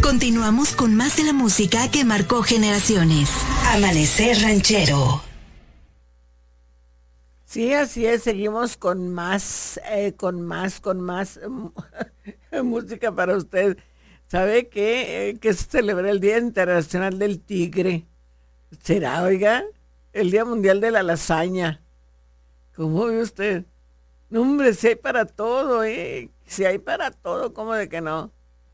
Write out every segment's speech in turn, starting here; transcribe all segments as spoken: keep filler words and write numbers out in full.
Continuamos con más de la música que marcó generaciones. Amanecer Ranchero. Sí, así es, seguimos con más, eh, con más, con más música para usted. ¿Sabe qué? Eh, que se celebra el Día Internacional del Tigre. ¿Será, oiga? El Día Mundial de la Lasaña. ¿Cómo ve usted? No, hombre, si hay para todo, ¿eh? Si hay para todo, ¿cómo de que no?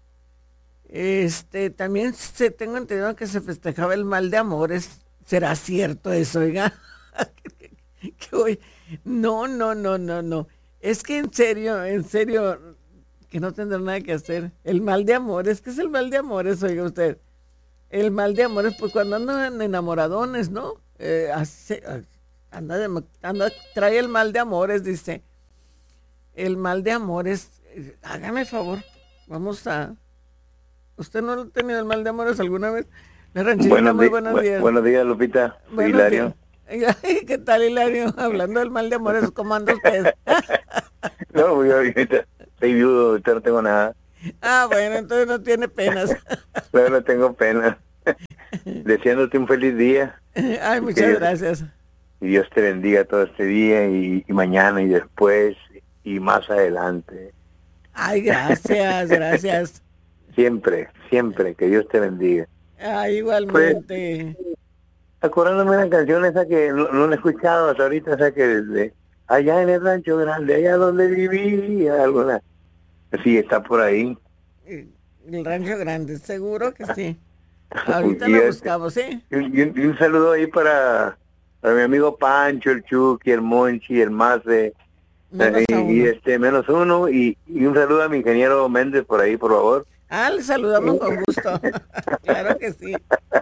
Este, también se, tengo entendido que se festejaba el mal de amores. ¿Será cierto eso, oiga? que hoy, no, no, no, no, no. Es que en serio, en serio, que no tendrá nada que hacer. El mal de amores, ¿qué es el mal de amores, oiga usted? El mal de amores, pues cuando andan enamoradones, ¿no? Eh, hace, anda, de, anda, trae el mal de amores, dice. El mal de amores, eh, hágame favor, vamos a... ¿Usted no ha tenido el mal de amores alguna vez? La rancherita, buenos muy di- buenos bu- días. Buenos días, Lupita. Soy Buenos Hilario. días. ¿Qué tal, Hilario? Hablando del mal de amores, ¿cómo anda usted? No, yo ahorita estoy viudo, ahorita no tengo nada. Ah, bueno, entonces no tiene penas. Pero no tengo pena. Deseándote un feliz día. Ay, Y muchas que- gracias. Y Dios te bendiga todo este día y, y mañana y después y más adelante. Ay, gracias, gracias. Siempre, siempre, que Dios te bendiga. Ay, igualmente. Acordándome de una canción esa que no, no la he escuchado hasta ahorita, esa que desde allá en el rancho grande, allá donde vivía, alguna. Sí, está por ahí. El rancho grande, seguro que sí. Ahorita Y lo este- buscamos, ¿sí? Y un, y un- y un saludo ahí para, para mi amigo Pancho, el Chucky, el Monchi, el Mace, Menos y, a y uno. este menos uno, y, y un saludo a mi ingeniero Méndez por ahí, por favor. Ah, le saludamos con gusto. Claro que sí.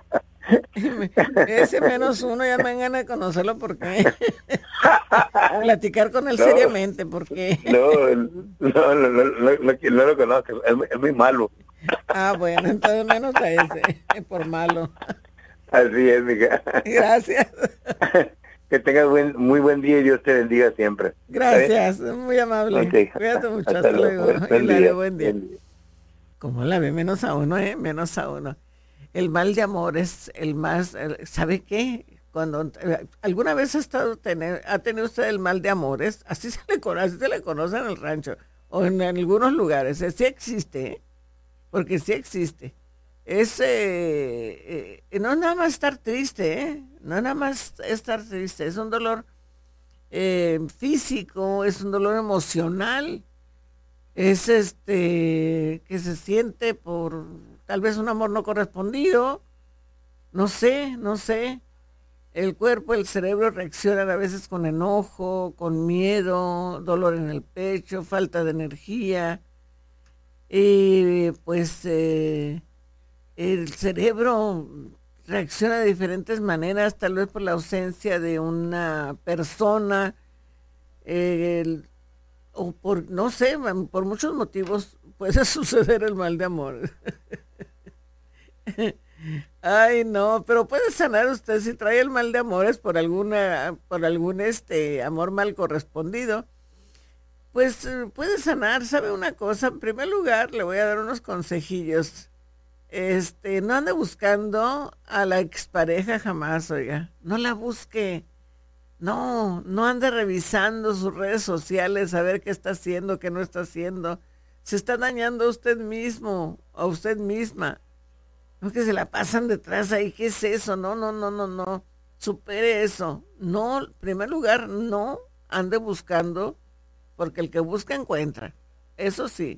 Ese menos uno ya me dan ganas de conocerlo porque platicar con él No. seriamente porque No, no, no, no, no, no, no lo conozco, es, es muy malo. ah, bueno, entonces menos a ese por malo. Así es, mija. Gracias. Que tengas buen, muy buen día y Dios te bendiga siempre. Gracias, muy amable. Ok. Cuídate mucho, Hasta hasta luego. luego. Buen Hilario, día. buen día. Buen día. ¿Cómo la ve? Menos a uno, ¿eh? Menos a uno. El mal de amor es el más, el- ¿sabe qué? Cuando eh, alguna vez ha estado tener, ha tenido usted el mal de amores, así se le conoce, así se le conoce en el rancho o en, en algunos lugares, eh, sí existe, ¿eh? Porque sí existe. Es eh, eh, no es nada más estar triste, ¿eh? No es nada más estar triste, es un dolor eh, físico, es un dolor emocional, es este que se siente por tal vez un amor no correspondido, no sé, no sé. El cuerpo, el cerebro reaccionan a veces con enojo, con miedo, dolor en el pecho, falta de energía. Y pues eh, el cerebro reacciona de diferentes maneras, tal vez por la ausencia de una persona, eh, el- o por, no sé, por muchos motivos puede suceder el mal de amor. Ay, no, pero puede sanar usted si trae el mal de amores por alguna, por algún este amor mal correspondido. Pues eh, puede sanar, ¿sabe una cosa? En primer lugar, le voy a dar unos consejillos. Este, no ande buscando a la expareja jamás, oiga. No la busque. No, no ande revisando sus redes sociales a ver qué está haciendo, qué no está haciendo. Se está dañando a usted mismo, a usted misma. No que se la pasan detrás ahí, ¿qué es eso? No, no, no, no, no. Supere eso. No, en primer lugar, no ande buscando, porque el que busca encuentra. Eso sí.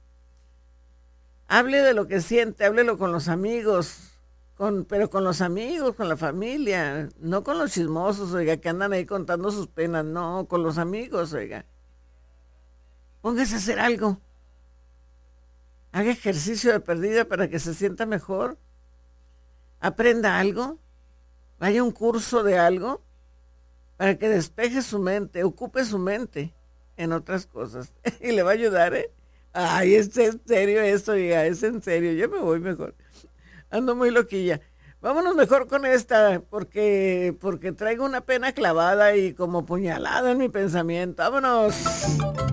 Hable de lo que siente, háblelo con los amigos, con, pero con los amigos, con la familia, no con los chismosos, oiga, que andan ahí contando sus penas, no, con los amigos, oiga. Póngase a hacer algo. Haga ejercicio de perdida para que se sienta mejor. Aprenda algo. Vaya a un curso de algo para que despeje su mente, ocupe su mente en otras cosas. Y le va a ayudar, ¿eh? Ay, es en serio eso, oiga, es en serio. Yo me voy mejor. Ando muy loquilla. Vámonos mejor con esta, porque, porque traigo una pena clavada y como puñalada en mi pensamiento. Vámonos.